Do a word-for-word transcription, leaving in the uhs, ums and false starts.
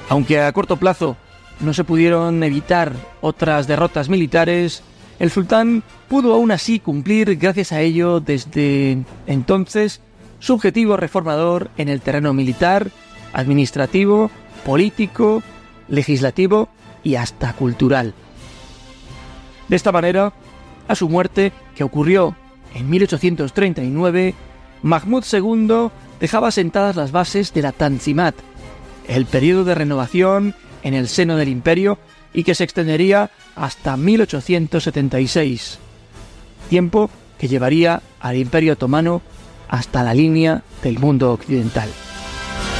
Aunque a corto plazo no se pudieron evitar otras derrotas militares, el sultán pudo aún así cumplir, gracias a ello, desde entonces, su objetivo reformador en el terreno militar, administrativo, político, legislativo y hasta cultural. De esta manera, a su muerte, que ocurrió en mil ochocientos treinta y nueve, Mahmud segundo dejaba sentadas las bases de la Tanzimat, el periodo de renovación en el seno del imperio y que se extendería hasta mil ochocientos setenta y seis, tiempo que llevaría al Imperio Otomano hasta la línea del mundo occidental.